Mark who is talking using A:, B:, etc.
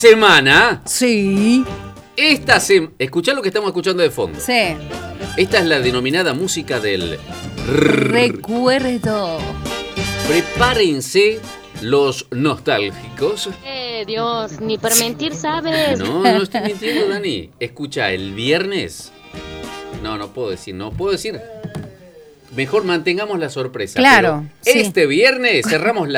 A: semana.
B: Sí.
A: Escuchá lo que estamos escuchando de fondo.
B: Sí.
A: Esta es la denominada música del
B: recuerdo.
A: Prepárense los nostálgicos.
C: Dios, ni por mentir sabes.
A: No estoy mintiendo, Dani. Escucha, el viernes. No puedo decir. Mejor mantengamos la sorpresa.
B: Claro.
A: Pero este viernes cerramos la